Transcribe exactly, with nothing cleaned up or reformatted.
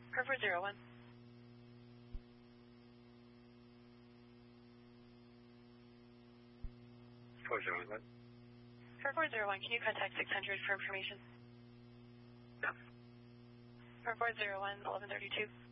Per four zero one. four zero one. Per four zero one, can you contact six hundred for information? No. Per four zero one, eleven thirty-two.